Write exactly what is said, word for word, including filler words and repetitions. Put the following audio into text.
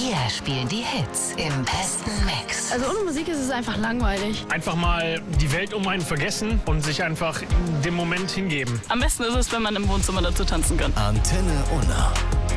Wir spielen die Hits im besten Mix. Also ohne Musik ist es einfach langweilig. Einfach mal die Welt um einen vergessen und sich einfach dem Moment hingeben. Am besten ist es, wenn man im Wohnzimmer dazu tanzen kann. Antenne Unna.